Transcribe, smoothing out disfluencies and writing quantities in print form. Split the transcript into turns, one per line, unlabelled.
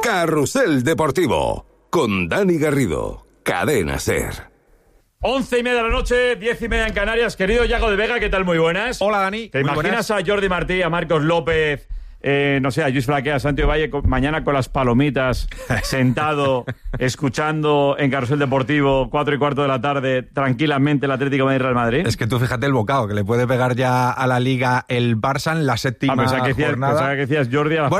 Carrusel Deportivo, con Dani Garrido, Cadena SER.
11:30 de la noche, 10:30 en Canarias. Querido Yago de Vega, ¿qué tal? Muy buenas.
Hola, Dani.
¿Te imaginas a Jordi Martí, a Marcos López, no sé, a Lluís Flaquea, a Santi Valle, mañana con las palomitas, sentado, escuchando en Carrusel Deportivo, 4:15 de la tarde, tranquilamente el Atlético de Madrid-Real Madrid?
Es que tú fíjate el bocado que le puede pegar ya a la Liga el Barça en la séptima jornada.
Pensaba que decías Jordi a las